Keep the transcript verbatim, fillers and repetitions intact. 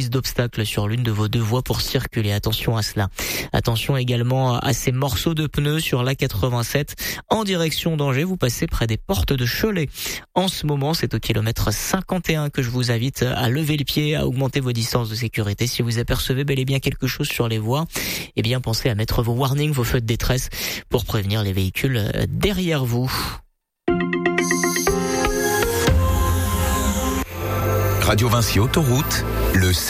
piste d'obstacle sur l'une de vos deux voies pour circuler. Attention à cela. Attention également à ces morceaux de pneus sur l'A quatre-vingt-sept en direction d'Angers. Vous passez près des portes de Cholet. En ce moment, c'est au kilomètre cinquante et un que je vous invite à lever le pied, à augmenter vos distances de sécurité. Si vous apercevez bel et bien quelque chose sur les voies, eh bien pensez à mettre vos warnings, vos feux de détresse pour prévenir les véhicules derrière vous. Radio Vinci Autoroute, le